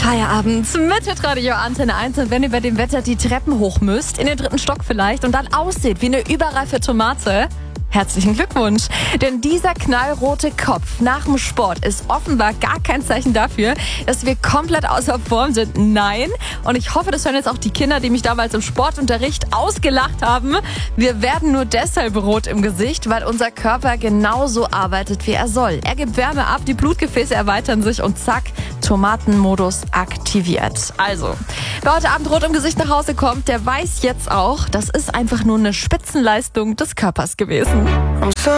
Feierabend mit Hitradio Antenne 1 und wenn ihr bei dem Wetter die Treppen hoch müsst, in den 3. Stock vielleicht und dann aussieht wie eine überreife Tomate, herzlichen Glückwunsch. Denn dieser knallrote Kopf nach dem Sport ist offenbar gar kein Zeichen dafür, dass wir komplett außer Form sind. Nein. Und ich hoffe, das hören jetzt auch die Kinder, die mich damals im Sportunterricht ausgelacht haben. Wir werden nur deshalb rot im Gesicht, weil unser Körper genauso arbeitet, wie er soll. Er gibt Wärme ab, die Blutgefäße erweitern sich und zack, Tomatenmodus aktiviert. Also, wer heute Abend rot im Gesicht nach Hause kommt, der weiß jetzt auch, das ist einfach nur eine Spitzenleistung des Körpers gewesen.